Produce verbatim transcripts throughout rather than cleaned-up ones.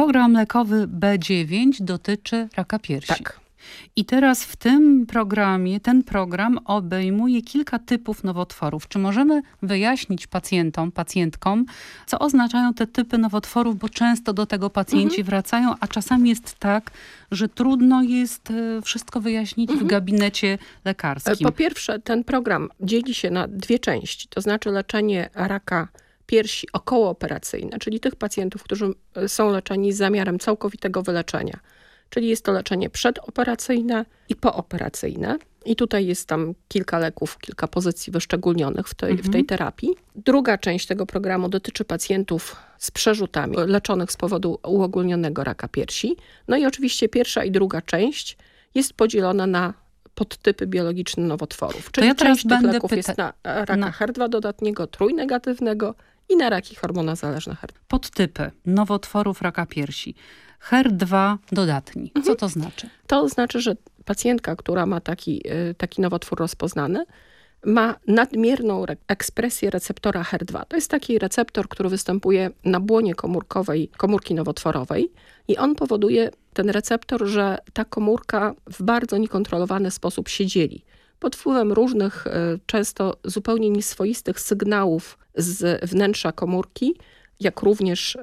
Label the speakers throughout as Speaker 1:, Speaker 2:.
Speaker 1: Program lekowy B dziewięć dotyczy raka piersi.
Speaker 2: Tak.
Speaker 1: I teraz w tym programie, ten program obejmuje kilka typów nowotworów. Czy możemy wyjaśnić pacjentom, pacjentkom, co oznaczają te typy nowotworów, bo często do tego pacjenci mhm. wracają, a czasami jest tak, że trudno jest wszystko wyjaśnić mhm. w gabinecie lekarskim.
Speaker 2: Po pierwsze, ten program dzieli się na dwie części, to znaczy leczenie raka piersi okołooperacyjne, czyli tych pacjentów, którzy są leczeni z zamiarem całkowitego wyleczenia. Czyli jest to leczenie przedoperacyjne i pooperacyjne. I tutaj jest tam kilka leków, kilka pozycji wyszczególnionych w tej, mhm. w tej terapii. Druga część tego programu dotyczy pacjentów z przerzutami, leczonych z powodu uogólnionego raka piersi. No i oczywiście pierwsza i druga część jest podzielona na podtypy biologiczne nowotworów. Czyli
Speaker 1: ja
Speaker 2: część tych
Speaker 1: będę
Speaker 2: leków
Speaker 1: pyta-
Speaker 2: jest na raka
Speaker 1: na...
Speaker 2: H E R dwa dodatniego, trójnegatywnego i na raki hormonozależne H E R dwa.
Speaker 1: Podtypy nowotworów raka piersi. H E R dwa dodatni. Co to znaczy?
Speaker 2: To znaczy, że pacjentka, która ma taki, taki nowotwór rozpoznany, ma nadmierną re- ekspresję receptora H E R dwa. To jest taki receptor, który występuje na błonie komórkowej komórki nowotworowej i on powoduje, ten receptor, że ta komórka w bardzo niekontrolowany sposób się dzieli. Pod wpływem różnych, często zupełnie nieswoistych sygnałów z wnętrza komórki, jak również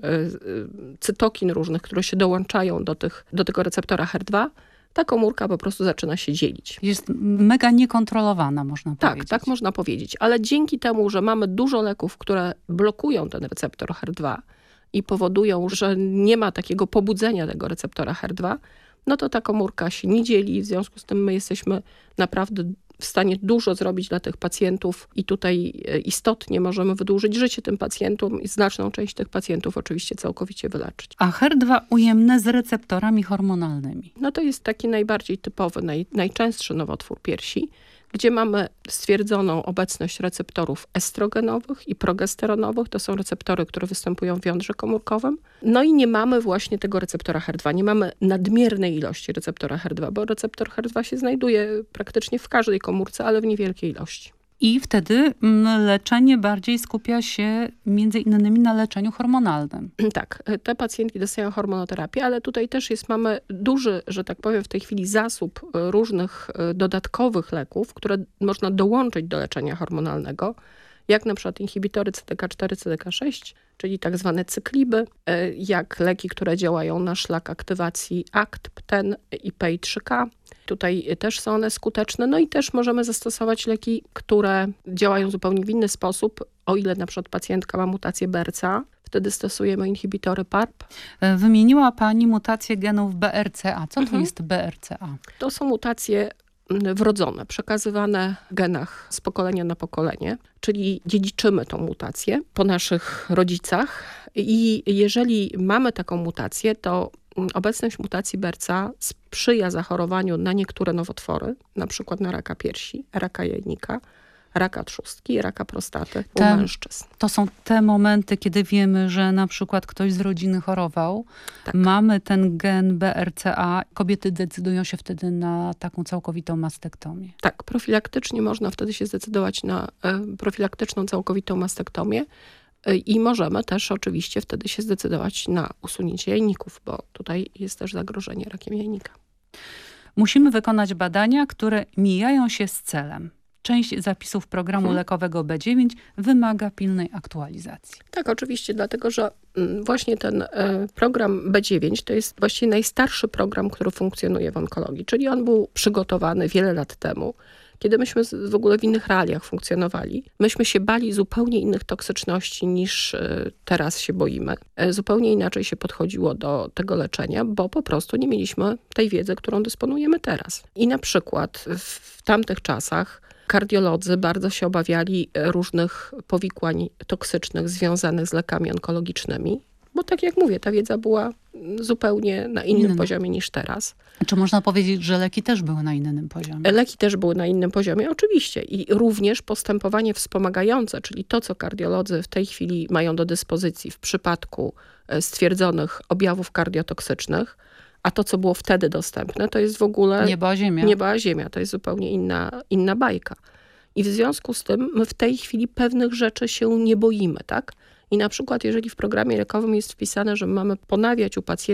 Speaker 2: cytokin różnych, które się dołączają do, tych, do tego receptora H E R dwa, ta komórka po prostu zaczyna się dzielić.
Speaker 1: Jest mega niekontrolowana, można
Speaker 2: tak,
Speaker 1: powiedzieć.
Speaker 2: Tak, tak można powiedzieć. Ale dzięki temu, że mamy dużo leków, które blokują ten receptor H E R dwa i powodują, że nie ma takiego pobudzenia tego receptora H E R dwa, no to ta komórka się nie dzieli. W związku z tym my jesteśmy naprawdę w stanie dużo zrobić dla tych pacjentów i tutaj istotnie możemy wydłużyć życie tym pacjentom i znaczną część tych pacjentów oczywiście całkowicie wyleczyć.
Speaker 1: A H E R dwa ujemne z receptorami hormonalnymi.
Speaker 2: No to jest taki najbardziej typowy, naj, najczęstszy nowotwór piersi, gdzie mamy stwierdzoną obecność receptorów estrogenowych i progesteronowych. To są receptory, które występują w jądrze komórkowym. No i nie mamy właśnie tego receptora H E R dwa. Nie mamy nadmiernej ilości receptora H E R dwa, bo receptor H E R dwa się znajduje praktycznie w każdej komórce, ale w niewielkiej ilości.
Speaker 1: I wtedy leczenie bardziej skupia się między innymi na leczeniu hormonalnym.
Speaker 2: Tak, te pacjentki dostają hormonoterapię, ale tutaj też jest, mamy duży, że tak powiem w tej chwili zasób różnych dodatkowych leków, które można dołączyć do leczenia hormonalnego, jak na przykład inhibitory C D K cztery, C D K sześć, czyli tak zwane cykliby, jak leki, które działają na szlak aktywacji A C T, P T E N i P I trzy K. Tutaj też są one skuteczne. No i też możemy zastosować leki, które działają zupełnie w inny sposób. O ile na przykład pacjentka ma mutację B R C A, wtedy stosujemy inhibitory P A R P.
Speaker 1: Wymieniła pani mutację genów B R C A. Co
Speaker 2: mhm.
Speaker 1: to jest B R C A?
Speaker 2: To są mutacje wrodzone, przekazywane w genach z pokolenia na pokolenie, czyli dziedziczymy tą mutację po naszych rodzicach i jeżeli mamy taką mutację, to obecność mutacji B R C A sprzyja zachorowaniu na niektóre nowotwory, na przykład na raka piersi, raka jajnika, raka trzustki, raka prostaty u
Speaker 1: te,
Speaker 2: mężczyzn.
Speaker 1: To są te momenty, kiedy wiemy, że na przykład ktoś z rodziny chorował, tak. mamy ten gen B R C A, kobiety decydują się wtedy na taką całkowitą mastektomię.
Speaker 2: Tak, profilaktycznie można wtedy się zdecydować na e, profilaktyczną całkowitą mastektomię e, i możemy też oczywiście wtedy się zdecydować na usunięcie jajników, bo tutaj jest też zagrożenie rakiem jajnika.
Speaker 1: Musimy wykonać badania, które mijają się z celem. Część zapisów programu hmm. lekowego B dziewięć wymaga pilnej aktualizacji.
Speaker 2: Tak, oczywiście, dlatego że właśnie ten program B dziewięć to jest właściwie najstarszy program, który funkcjonuje w onkologii, czyli on był przygotowany wiele lat temu, kiedy myśmy w ogóle w innych realiach funkcjonowali. Myśmy się bali zupełnie innych toksyczności niż teraz się boimy. Zupełnie inaczej się podchodziło do tego leczenia, bo po prostu nie mieliśmy tej wiedzy, którą dysponujemy teraz. I na przykład w tamtych czasach kardiolodzy bardzo się obawiali różnych powikłań toksycznych związanych z lekami onkologicznymi, bo tak jak mówię, ta wiedza była zupełnie na innym Inny. poziomie niż teraz.
Speaker 1: Czy można powiedzieć, że leki też były na innym poziomie?
Speaker 2: Leki też były na innym poziomie, oczywiście. I również postępowanie wspomagające, czyli to, co kardiolodzy w tej chwili mają do dyspozycji w przypadku stwierdzonych objawów kardiotoksycznych, a to, co było wtedy dostępne, to jest w ogóle
Speaker 1: niebo a ziemia.
Speaker 2: Niebo a ziemia. To jest zupełnie inna, inna bajka. I w związku z tym my w tej chwili pewnych rzeczy się nie boimy, tak? I na przykład, jeżeli w programie lekowym jest wpisane, że mamy ponawiać u pacjenta